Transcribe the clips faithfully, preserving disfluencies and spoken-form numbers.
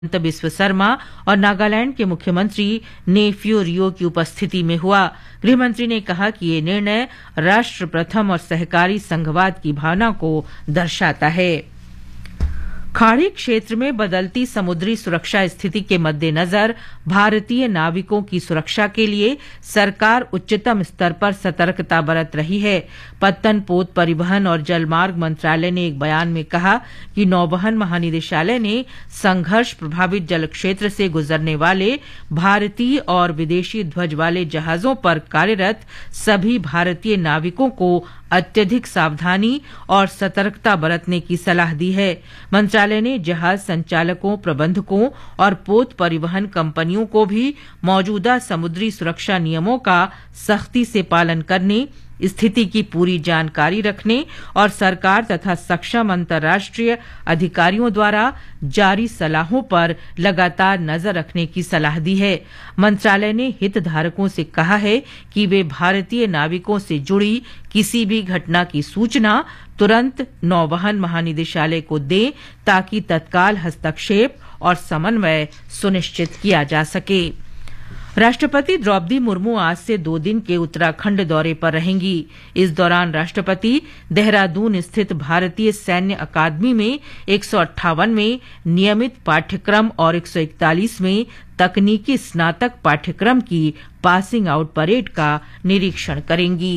हिमंता बिस्वा शर्मा और नागालैंड के मुख्यमंत्री नेफ्यू रियो की उपस्थिति में हुआ। गृहमंत्री ने कहा कि ये निर्णय राष्ट्र प्रथम और सहकारी संघवाद की भावना को दर्शाता है। खाड़ी क्षेत्र में बदलती समुद्री सुरक्षा स्थिति के मद्देनजर भारतीय नाविकों की सुरक्षा के लिए सरकार उच्चतम स्तर पर सतर्कता बरत रही है। पत्तन पोत परिवहन और जलमार्ग मंत्रालय ने एक बयान में कहा कि नौवहन महानिदेशालय ने संघर्ष प्रभावित जल क्षेत्र से गुजरने वाले भारतीय और विदेशी ध्वज वाले जहाजों पर कार्यरत सभी भारतीय नाविकों को अत्यधिक सावधानी और सतर्कता बरतने की सलाह दी है। मंत्रालय ने जहाज संचालकों, प्रबंधकों और पोत परिवहन कंपनियों को भी मौजूदा समुद्री सुरक्षा नियमों का सख्ती से पालन करने, स्थिति की पूरी जानकारी रखने और सरकार तथा सक्षम अंतर्राष्ट्रीय अधिकारियों द्वारा जारी सलाहों पर लगातार नजर रखने की सलाह दी है। मंत्रालय ने हितधारकों से कहा है कि वे भारतीय नाविकों से जुड़ी किसी भी घटना की सूचना तुरंत नौवहन महानिदेशालय को दें ताकि तत्काल हस्तक्षेप और समन्वय सुनिश्चित किया जा सके। राष्ट्रपति द्रौपदी मुर्मू आज से दो दिन के उत्तराखंड दौरे पर रहेंगी। इस दौरान राष्ट्रपति देहरादून स्थित भारतीय सैन्य अकादमी में एक सौ अट्ठावनवें नियमित पाठ्यक्रम और एक सौ इकतालीसवें तकनीकी स्नातक पाठ्यक्रम की पासिंग आउट परेड का निरीक्षण करेंगी।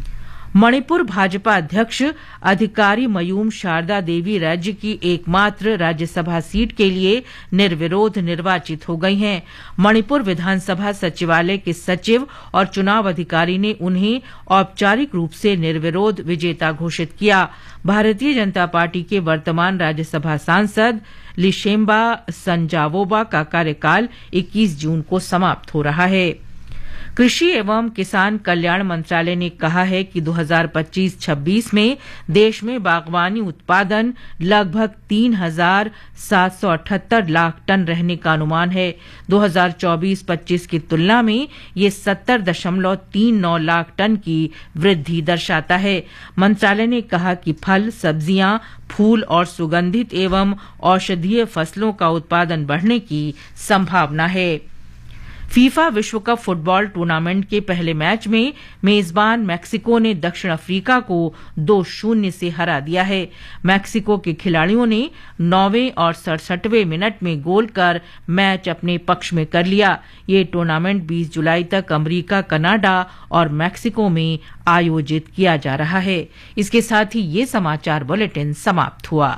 मणिपुर भाजपा अध्यक्ष अधिकारी मयूम शारदा देवी राज्य की एकमात्र राज्यसभा सीट के लिए निर्विरोध निर्वाचित हो गई हैं। मणिपुर विधानसभा सचिवालय के सचिव और चुनाव अधिकारी ने उन्हें औपचारिक रूप से निर्विरोध विजेता घोषित किया। भारतीय जनता पार्टी के वर्तमान राज्यसभा सांसद लिशेम्बा संजावोबा का कार्यकाल इक्कीस जून को समाप्त हो रहा है। कृषि एवं किसान कल्याण मंत्रालय ने कहा है कि दो हज़ार पच्चीस छब्बीस में देश में बागवानी उत्पादन लगभग तीन हजार सात सौ अठहत्तर लाख टन रहने का अनुमान है। दो हज़ार चौबीस पच्चीस की तुलना में ये सत्तर दशमलव तीन नौ लाख टन की वृद्धि दर्शाता है। मंत्रालय ने कहा कि फल, सब्जियां, फूल और सुगंधित एवं औषधीय फसलों का उत्पादन बढ़ने की संभावना है। फीफा विश्व कप फुटबॉल टूर्नामेंट के पहले मैच में मेजबान मैक्सिको ने दक्षिण अफ्रीका को दो शून्य से हरा दिया है। मैक्सिको के खिलाड़ियों ने नौवें और सड़सठवें मिनट में गोल कर मैच अपने पक्ष में कर लिया। ये टूर्नामेंट बीस जुलाई तक अमेरिका, कनाडा और मैक्सिको में आयोजित किया जा रहा है। इसके साथ ही ये समाचार बुलेटिन समाप्त हुआ।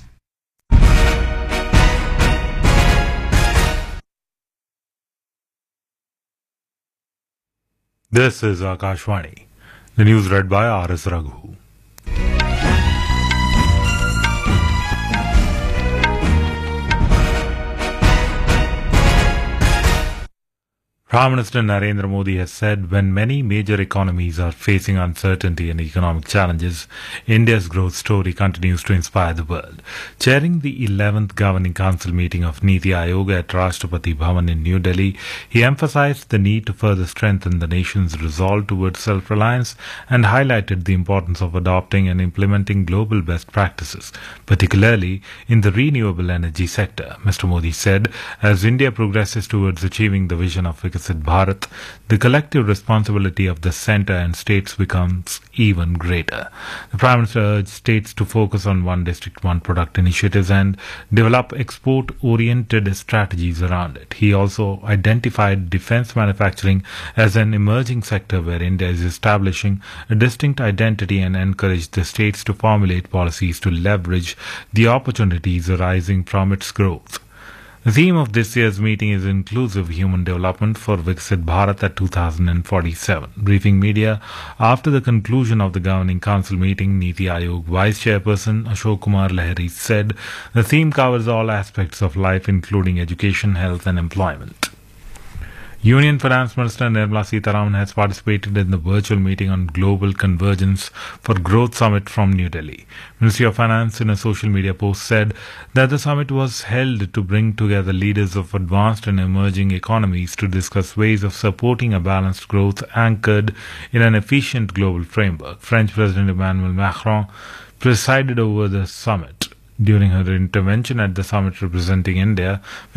This is Akashvani. The news read by R S Raghu. Prime Minister Narendra Modi has said when many major economies are facing uncertainty and economic challenges, India's growth story continues to inspire the world. Chairing the eleventh Governing Council meeting of Niti Aayog at Rashtrapati Bhavan in New Delhi, he emphasized the need to further strengthen the nation's resolve towards self-reliance and highlighted the importance of adopting and implementing global best practices, particularly in the renewable energy sector. Mister Modi said, as India progresses towards achieving the vision of Viksit Bharat, the collective responsibility of the centre and states becomes even greater. The Prime Minister urged states to focus on one district, one product initiatives and develop export-oriented strategies around it. He also identified defence manufacturing as an emerging sector where India is establishing a distinct identity and encouraged the states to formulate policies to leverage the opportunities arising from its growth. The theme of this year's meeting is Inclusive Human Development for Viksit Bharat at two thousand forty-seven. Briefing media after the conclusion of the Governing Council meeting, Niti Aayog Vice Chairperson Ashok Kumar Lahiri said the theme covers all aspects of life including education, health and employment. Union Finance Minister Nirmala Sitharaman has participated in the virtual meeting on Global Convergence for Growth Summit from New Delhi. Ministry of Finance in a social media post said that the summit was held to bring together leaders of advanced and emerging economies to discuss ways of supporting a balanced growth anchored in an efficient global framework. French President Emmanuel Macron presided over the summit. During her intervention at the summit representing India,